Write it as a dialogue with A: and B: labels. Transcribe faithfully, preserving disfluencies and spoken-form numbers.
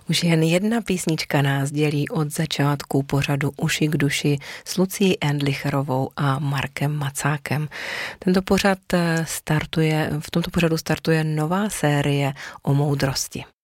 A: Už jen jedna písnička nás dělí od začátku pořadu Uši k duši s Lucí Endlicherovou a Markem Macákem. Tento pořad startuje, v tomto pořadu startuje nová série o moudrosti.